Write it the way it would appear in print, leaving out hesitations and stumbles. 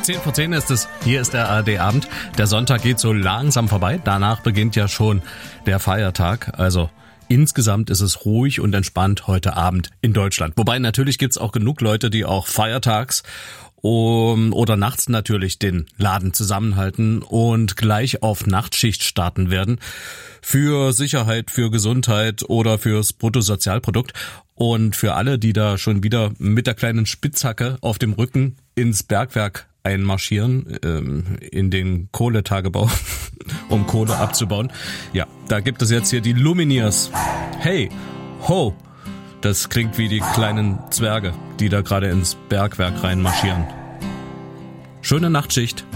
10:10 ist es. Hier ist der ARD-Abend. Der Sonntag geht so langsam vorbei. Danach beginnt ja schon der Feiertag. Also insgesamt ist es ruhig und entspannt heute Abend in Deutschland. Wobei natürlich gibt's auch genug Leute, die auch feiertags oder nachts natürlich den Laden zusammenhalten und gleich auf Nachtschicht starten werden. Für Sicherheit, für Gesundheit oder fürs Bruttosozialprodukt. Und für alle, die da schon wieder mit der kleinen Spitzhacke auf dem Rücken ins Bergwerk einmarschieren, in den Kohletagebau, um Kohle abzubauen. Ja, da gibt es jetzt hier die Lumineers. Hey, ho! Das klingt wie die kleinen Zwerge, die da gerade ins Bergwerk reinmarschieren. Schöne Nachtschicht.